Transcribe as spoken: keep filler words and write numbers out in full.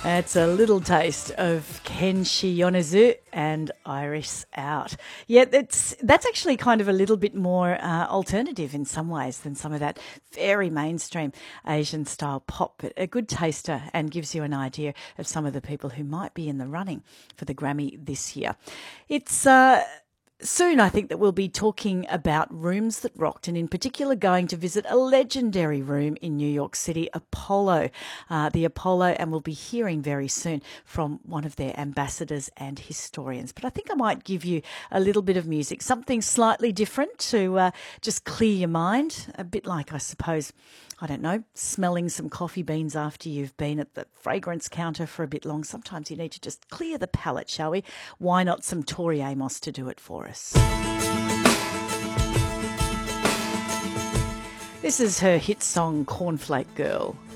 That's a little taste of Kenshi Yonezu and Iris Out. Yeah, that's that's actually kind of a little bit more uh, alternative in some ways than some of that very mainstream Asian style pop, but a good taster and gives you an idea of some of the people who might be in the running for the Grammy this year. It's uh, soon, I think, that we'll be talking about rooms that rocked, and in particular going to visit a legendary room in New York City, Apollo, uh, the Apollo, and we'll be hearing very soon from one of their ambassadors and historians. But I think I might give you a little bit of music, something slightly different to uh, just clear your mind, a bit like, I suppose, I don't know, smelling some coffee beans after you've been at the fragrance counter for a bit long. Sometimes you need to just clear the palate, shall we? Why not some Tori Amos to do it for us? This is her hit song, Cornflake Girl.